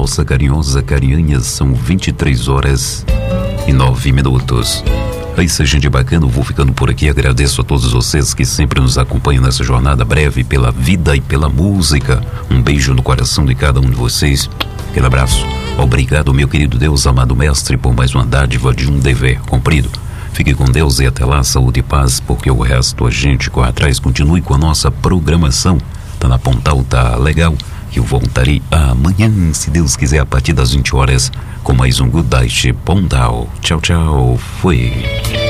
nossa carinhosa carinha, são 23h09. É isso, gente bacana, eu vou ficando por aqui. Agradeço a todos vocês que sempre nos acompanham nessa jornada breve pela vida e pela música. Um beijo no coração de cada um de vocês. Aquele abraço. Obrigado, meu querido Deus, amado mestre, por mais uma dádiva de um dever cumprido. Fique com Deus e até lá, saúde e paz, porque o resto a gente corre atrás. Continue com a nossa programação. Tá na Pontal, tá legal. Eu voltarei amanhã, se Deus quiser, a partir das 20h, com mais um Good Night Pontal. Tchau, tchau. Fui.